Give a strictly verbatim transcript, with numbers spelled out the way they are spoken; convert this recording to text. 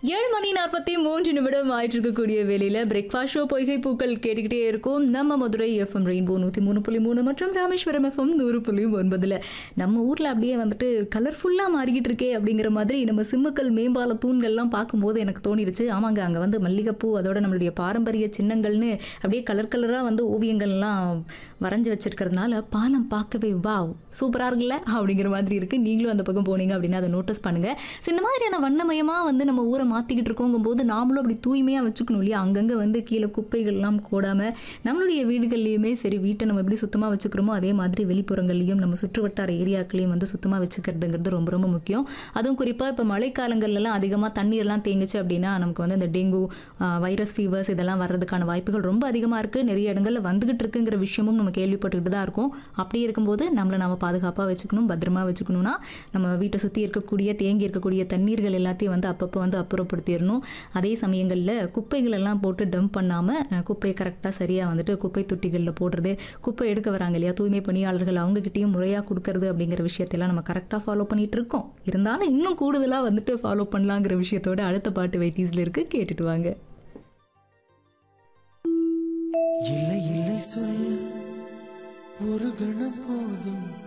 ஏழு மணி நாற்பத்தி மூன்று நிமிடம் ஆயிட்டு இருக்கக்கூடிய வேலையில பிரேக்ஃபாஸ்ட் ஷோ பொய்கை பூக்கள் கேட்டுக்கிட்டே இருக்கும். நம்ம மதுரை எஃப்எம் ரெயின்போ நூற்றி மூணு புள்ளி மூணு மற்றும் ராமேஸ்வரம் எஃப்எம் நூறு புள்ளி ஒன்பதுல நம்ம ஊரில் அப்படியே வந்துட்டு கலர்ஃபுல்லாக மாறிக்கிட்டு இருக்கே அப்படிங்கிற மாதிரி நம்ம சிம்முக்கள் மேம்பால தூண்கள்லாம் பார்க்கும்போது எனக்கு தோணிருச்சு. ஆமாங்க, அங்கே வந்து மல்லிகைப்பூ அதோட நம்மளுடைய பாரம்பரிய சின்னங்கள்னு அப்படியே கலர் கலராக வந்து ஓவியங்கள்லாம் வரைஞ்சி வச்சிருக்கிறதுனால பாலம் பார்க்கவே வாவ் சூப்பராக இருக்குல்ல அப்படிங்கிற மாதிரி இருக்குது. நீங்களும் அந்த பக்கம் போனீங்க அப்படின்னா அதை நோட்டீஸ் பண்ணுங்கள். ஸோ இந்த மாதிரியான வண்ணமயமாக வந்து நம்ம ஊரை மாற்றிக்கிட்டு இருக்கோங்கும் போது நாமளும் அப்படி தூய்மையாக வச்சுக்கணும் இல்லையா? அங்கங்கே வந்து கீழே குப்பைகள்லாம் போடாமல் நம்மளுடைய வீடுகள்லையுமே சரி, வீட்டை நம்ம எப்படி சுத்தமாக வச்சுக்கிறோமோ அதே மாதிரி வெளிப்புறங்கள்லையும் நம்ம சுற்று வட்டார ஏரியாக்களையும் வந்து சுத்தமாக வச்சுக்கிறதுங்கிறது ரொம்ப ரொம்ப முக்கியம். அதுவும் குறிப்பாக இப்போ மழைக்காலங்கள்லாம் அதிகமாக தண்ணீர்லாம் தேங்குச்சு அப்படின்னா நமக்கு வந்து இந்த டெங்கு, வைரஸ் ஃபீவர்ஸ் இதெல்லாம் வர்றதுக்கான வாய்ப்புகள் ரொம்ப அதிகமாக இருக்குது. நிறைய இடங்களில் வந்துகிட்டு இருக்குங்கிற விஷயமும் நம்ம கேள்விப்பட்டுக்கிட்டு தான் இருக்கோம். அப்படி இருக்கும்போது நம்மளை நம்ம பாதுகாப்பாக வச்சுக்கணும், பத்திரமா வச்சுக்கணும்னா நம்ம வீட்டை சுற்றி இருக்கக்கூடிய தேங்கி இருக்கக்கூடிய தண்ணீர்கள் எல்லாத்தையும் வந்து அப்பப்போ வந்து அப்புறப்படுத்திடணும். அதே சமயங்களில் குப்பைகள் எல்லாம் போட்டு டம்ப் பண்ணாமல் குப்பையை கரெக்டாக சரியாக வந்துட்டு குப்பை தொட்டிகளில் போடுறது, குப்பை எடுக்க வராங்க இல்லையா தூய்மை பணியாளர்கள், அவங்ககிட்டயும் முறையாக கொடுக்கறது அப்படிங்கிற விஷயத்தெல்லாம் நம்ம கரெக்டாக ஃபாலோ பண்ணிட்டு இருக்கோம். இருந்தாலும் இன்னும் கூடுதலாக வந்துட்டு ஃபாலோ பண்ணலாங்கிற விஷயத்தோட அடுத்த பாட்டு வெயிட்டீஸில் இருக்கு, கேட்டுட்டு வாங்க. இல்லை இல்லை சொல்ல ஒரு கணம் போதும்.